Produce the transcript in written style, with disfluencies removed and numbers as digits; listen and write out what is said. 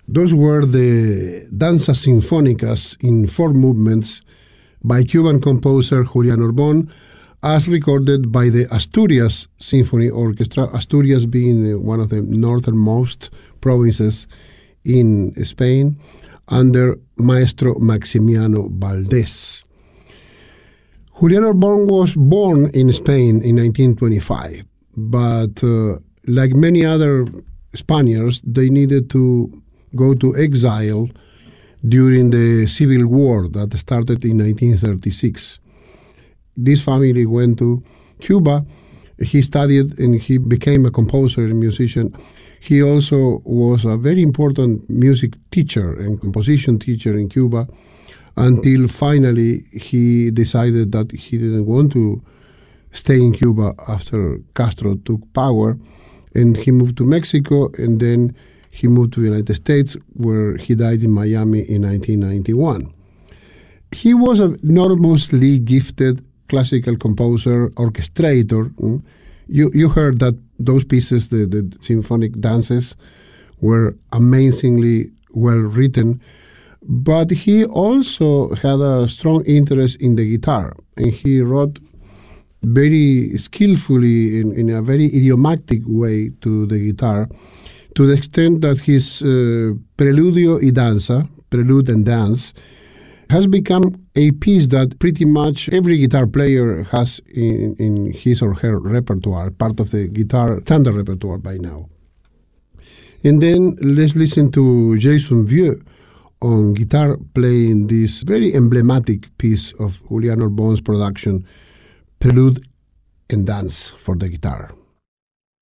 Those were the Danzas Sinfónicas in 4 movements by Cuban composer Julian Orbon, as recorded by the Asturias Symphony Orchestra, Asturias being one of the northernmost provinces in Spain, under Maestro Maximiano Valdés. Julian Orbon was born in Spain in 1925, but like many other Spaniards, they needed to go to exile during the Civil War that started in 1936. This family went to Cuba. He studied and he became a composer and musician. He also was a very important music teacher and composition teacher in Cuba until finally he decided that he didn't want to stay in Cuba after Castro took power, and he moved to Mexico, and then he moved to the United States, where he died in Miami in 1991. He was an enormously gifted classical composer, orchestrator. You heard that those pieces, the symphonic dances, were amazingly well written, but he also had a strong interest in the guitar, and he wrote very skillfully in a very idiomatic way to the guitar, to the extent that his Preludio y Danza, Prelude and Dance, has become a piece that pretty much every guitar player has in his or her repertoire, part of the guitar standard repertoire by now. And then let's listen to Jason Vieux on guitar playing this very emblematic piece of Julian Orbon's production, Prelude and Dance for the guitar.